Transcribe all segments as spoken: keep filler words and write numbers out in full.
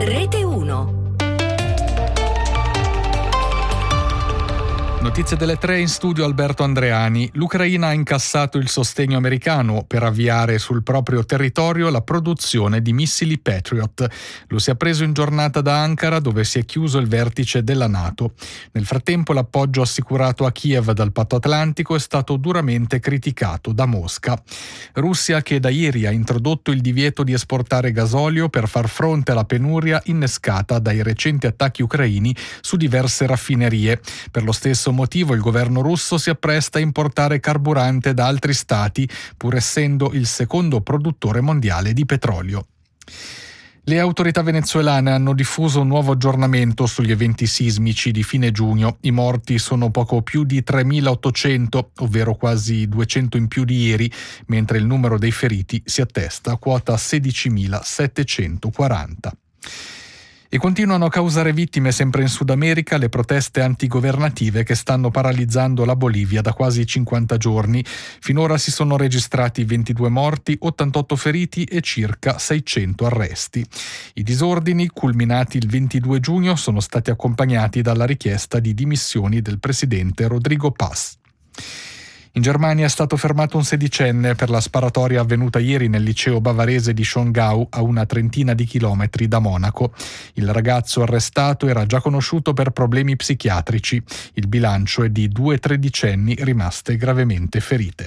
Rete uno. Notizie delle tre, in studio Alberto Andreani. L'Ucraina ha incassato il sostegno americano per avviare sul proprio territorio la produzione di missili Patriot. Lo si è preso in giornata da Ankara, dove si è chiuso il vertice della NATO. Nel frattempo l'appoggio assicurato a Kiev dal Patto Atlantico è stato duramente criticato da Mosca. Russia, che da ieri ha introdotto il divieto di esportare gasolio per far fronte alla penuria innescata dai recenti attacchi ucraini su diverse raffinerie. Per lo stesso motivo il governo russo si appresta a importare carburante da altri stati, pur essendo il secondo produttore mondiale di petrolio. Le autorità venezuelane hanno diffuso un nuovo aggiornamento sugli eventi sismici di fine giugno. I morti sono poco più di tremilaottocento, ovvero quasi duecento in più di ieri, mentre il numero dei feriti si attesta a quota sedicimilasettecentoquaranta. E continuano a causare vittime sempre in Sud America le proteste antigovernative che stanno paralizzando la Bolivia da quasi cinquanta giorni. Finora si sono registrati ventidue morti, ottantotto feriti e circa seicento arresti. I disordini, culminati il ventidue giugno, sono stati accompagnati dalla richiesta di dimissioni del presidente Rodrigo Paz. In Germania è stato fermato un sedicenne per la sparatoria avvenuta ieri nel liceo bavarese di Schongau, a una trentina di chilometri da Monaco. Il ragazzo arrestato era già conosciuto per problemi psichiatrici. Il bilancio è di due tredicenni rimaste gravemente ferite.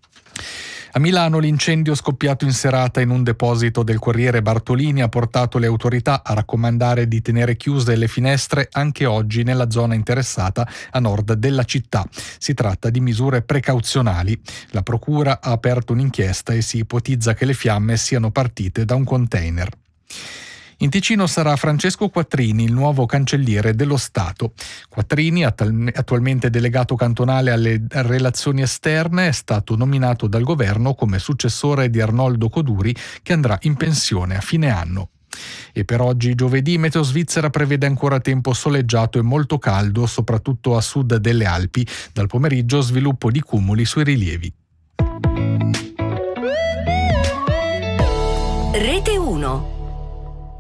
A Milano l'incendio scoppiato in serata in un deposito del Corriere Bartolini ha portato le autorità a raccomandare di tenere chiuse le finestre anche oggi nella zona interessata a nord della città. Si tratta di misure precauzionali. La procura ha aperto un'inchiesta e si ipotizza che le fiamme siano partite da un container. In Ticino sarà Francesco Quattrini il nuovo cancelliere dello Stato. Quattrini, attualmente delegato cantonale alle relazioni esterne, è stato nominato dal governo come successore di Arnoldo Coduri, che andrà in pensione a fine anno. E per oggi giovedì Meteo Svizzera prevede ancora tempo soleggiato e molto caldo, soprattutto a sud delle Alpi. Dal pomeriggio sviluppo di cumuli sui rilievi. Rete uno.